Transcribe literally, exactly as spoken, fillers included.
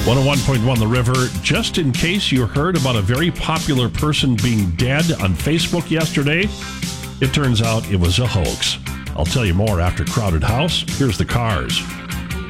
one oh one point one The River. Just in case you heard about a very popular person being dead on Facebook yesterday, it turns out it was a hoax. I'll tell you more after Crowded House. Here's the Cars.